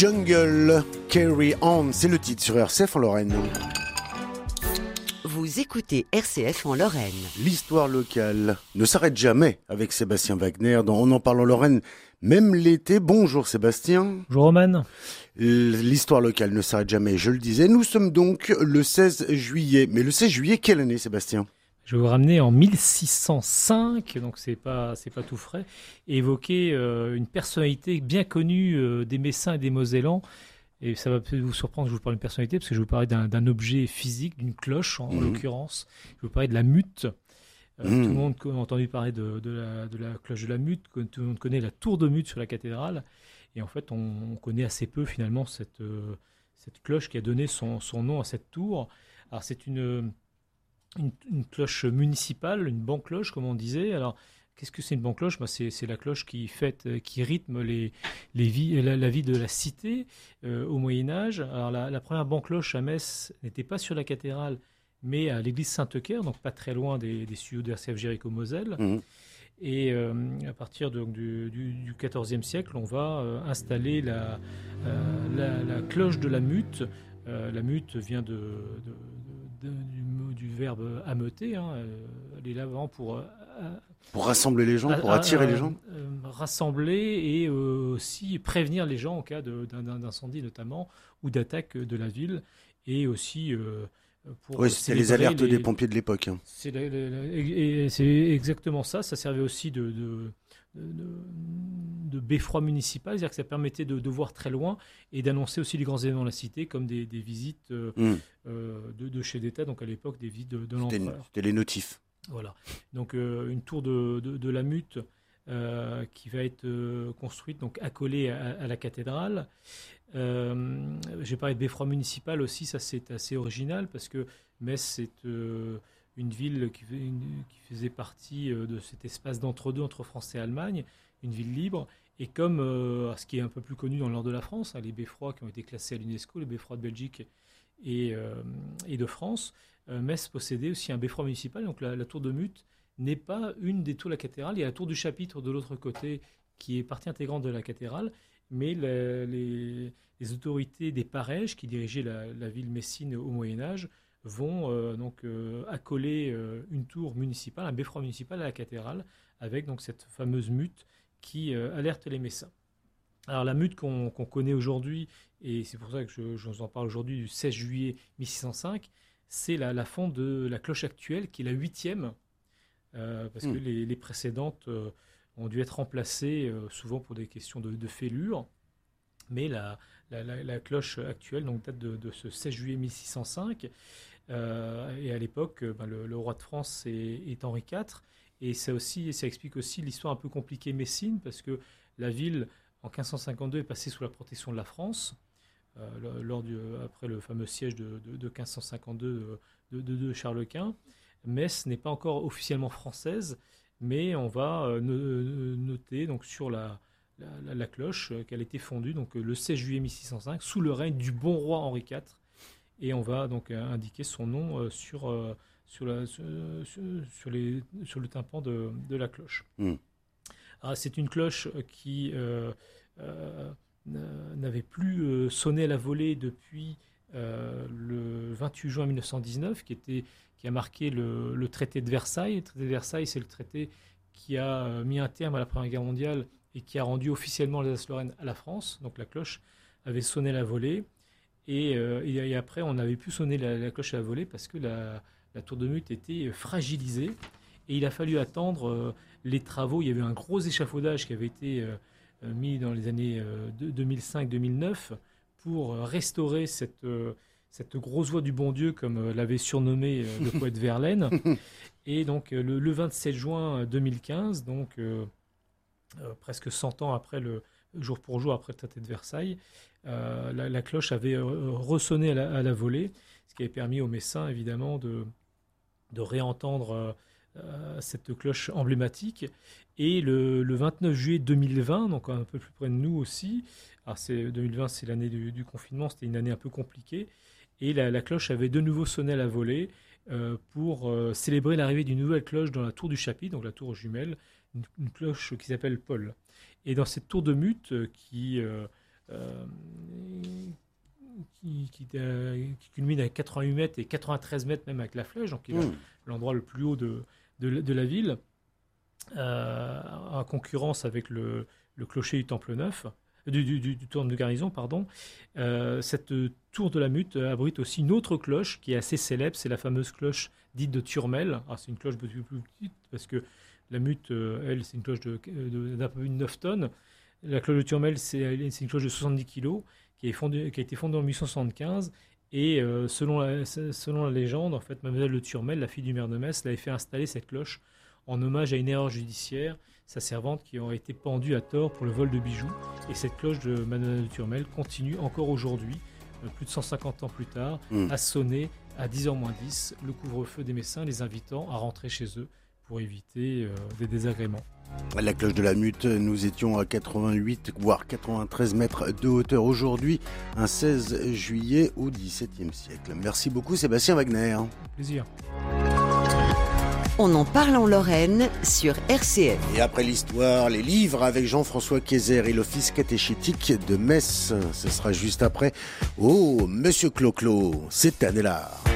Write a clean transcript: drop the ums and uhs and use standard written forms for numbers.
Jungle, Carry On, c'est le titre sur RCF en Lorraine. Vous écoutez RCF en Lorraine. L'histoire locale ne s'arrête jamais avec Sébastien Wagner dans On en parle en Lorraine, même l'été. Bonjour Sébastien. Bonjour Roman. L'histoire locale ne s'arrête jamais, je le disais. Nous sommes donc le 16 juillet. Mais le 16 juillet, quelle année Sébastien ? Je vais vous ramener en 1605, donc c'est pas tout frais, et évoquer une personnalité bien connue des Messins et des Mosellans. Et ça va peut-être vous surprendre que je vous parle d'une personnalité, parce que je vais vous parler d'un objet physique, d'une cloche en l'occurrence. Je vais vous parler de la mute. Tout le monde a entendu parler de la cloche de la mute, tout le monde connaît la tour de Mute sur la cathédrale. Et en fait, on connaît assez peu finalement cette cloche qui a donné son nom à cette tour. Alors c'est une cloche municipale, une banc-cloche comme on disait. Alors qu'est-ce que c'est une banc-cloche ? C'est la cloche qui rythme la vie de la cité au Moyen-Âge. Alors la première banc-cloche à Metz n'était pas sur la cathédrale, mais à l'église Sainte-Eucaire, donc pas très loin des studios d'RCF Jéricho-Moselle. Et à partir du XIVe siècle, on va installer la cloche de la mute. La mute vient du verbe ameuter. Elle est là vraiment pour rassembler les gens, pour attirer les gens. Rassembler et aussi prévenir les gens en cas d'incendie notamment, ou d'attaque de la ville. Et aussi c'était les alertes des pompiers de l'époque. C'est exactement ça. Ça servait aussi de beffroi municipal, c'est-à-dire que ça permettait de voir très loin et d'annoncer aussi les grands événements de la cité, comme des visites de chefs d'État, donc à l'époque des visites de l'empereur. C'était les notifs. Voilà. Donc une tour de la Mute qui va être construite, donc accolée à la cathédrale. J'ai parlé de beffroi municipal aussi, ça c'est assez original parce que Metz c'est une ville qui faisait partie de cet espace d'entre-deux entre France et Allemagne, une ville libre. Et comme ce qui est un peu plus connu dans le nord de la France, les beffrois qui ont été classés à l'UNESCO, les beffrois de Belgique et de France, Metz possédait aussi un beffroi municipal. Donc la tour de Mute n'est pas une des tours de la cathédrale. Il y a la tour du chapitre de l'autre côté qui est partie intégrante de la cathédrale, mais les autorités des Parèges qui dirigeaient la ville messine au Moyen-Âge vont accoler une tour municipale, un beffroi municipal à la cathédrale, avec donc cette fameuse mute qui alerte les Messins. Alors la mute qu'on connaît aujourd'hui, et c'est pour ça que je vous en parle aujourd'hui du 16 juillet 1605, c'est la fonte de la cloche actuelle qui est la 8e, parce que les précédentes ont dû être remplacées souvent pour des questions de fêlure, mais la cloche actuelle donc, date de ce 16 juillet 1605, et à l'époque le roi de France est Henri IV, et ça explique aussi l'histoire un peu compliquée messine, parce que la ville en 1552 est passée sous la protection de la France, après le fameux siège de 1552 de Charles Quint. Metz n'est pas encore officiellement française, mais on va noter donc, sur la cloche qu'elle a été fondue donc, le 16 juillet 1605 sous le règne du bon roi Henri IV, et on va donc indiquer son nom sur le tympan de la cloche. Alors, c'est une cloche qui n'avait plus sonné à la volée depuis le 28 juin 1919, qui a marqué le traité de Versailles. Le traité de Versailles, c'est le traité qui a mis un terme à la Première Guerre mondiale et qui a rendu officiellement l'Alsace-Lorraine à la France. Donc la cloche avait sonné à la volée. Et après, on n'avait plus sonné la cloche à la volée parce que la tour de Mute était fragilisée. Et il a fallu attendre les travaux. Il y avait un gros échafaudage qui avait été mis dans les années 2005-2009 pour restaurer cette grosse voix du bon Dieu, comme l'avait surnommé le poète Verlaine. Et donc le 27 juin 2015, donc presque 100 ans après jour pour jour après le traité de Versailles, la cloche avait ressonné à la volée, ce qui avait permis aux Messins évidemment de réentendre cette cloche emblématique. Et le 29 juillet 2020, donc un peu plus près de nous aussi, alors 2020 c'est l'année du confinement, c'était une année un peu compliquée, et la cloche avait de nouveau sonné à la volée pour célébrer l'arrivée d'une nouvelle cloche dans la tour du chapitre, donc la tour jumelle, une cloche qui s'appelle Paul. Et dans cette tour de Mute qui qui culmine à 88 mètres et 93 mètres même avec la flèche, donc qui est l'endroit le plus haut de la ville, en concurrence avec le clocher du Temple Neuf, du tour de garnison, pardon. Cette tour de la Mutte abrite aussi une autre cloche qui est assez célèbre, c'est la fameuse cloche dite de Turmel. Alors, c'est une cloche beaucoup plus petite parce que la Mutte, elle, c'est une cloche d'un peu plus de 9 tonnes. La cloche de Turmel, c'est une cloche de 70 kg qui a été fondée en 1875. Et selon la légende, en fait, Mademoiselle de Turmel, la fille du maire de Metz, l'avait fait installer cette cloche en hommage à une erreur judiciaire, sa servante qui aurait été pendue à tort pour le vol de bijoux. Et cette cloche de Mademoiselle de Turmel continue encore aujourd'hui, plus de 150 ans plus tard, à sonner à 10h moins 10 le couvre-feu des Messins, les invitant à rentrer chez eux pour éviter des désagréments. La cloche de la Mutte, nous étions à 88 voire 93 mètres de hauteur aujourd'hui, un 16 juillet au XVIIe siècle. Merci beaucoup Sébastien Wagner. Plaisir. On en parle en Lorraine sur RCF. Et après l'histoire, les livres avec Jean-François Kayser et l'office catéchétique de Metz. Ce sera juste après. Oh, Monsieur Clo-Clo, c'est année-là.